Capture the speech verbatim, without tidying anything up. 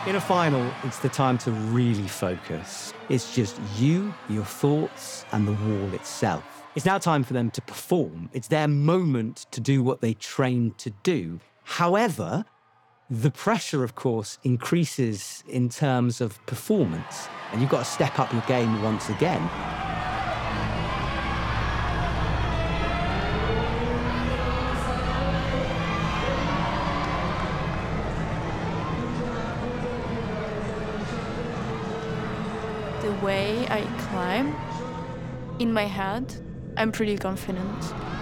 In a final, it's the time to really focus. It's just you, your thoughts, and the wall itself. It's now time for them to perform. It's their moment to do what they trained to do. However, the pressure, of course, increases in terms of performance, and you've got to step up your game once again. The way I climb, in my head, I'm pretty confident.